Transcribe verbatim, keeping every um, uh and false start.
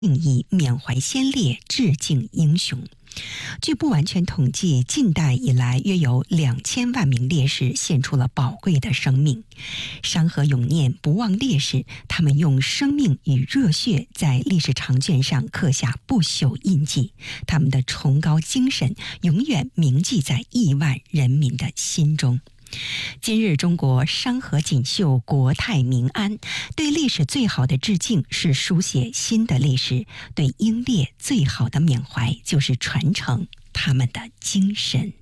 以缅怀先烈，致敬英雄。据不完全统计，近代以来约有两千万名烈士献出了宝贵的生命。山河永念，不忘烈士，他们用生命与热血在历史长卷上刻下不朽印记，他们的崇高精神永远铭记在亿万人民的心中。今日中国山河锦绣，国泰民安。对历史最好的致敬是书写新的历史，对英烈最好的缅怀就是传承他们的精神。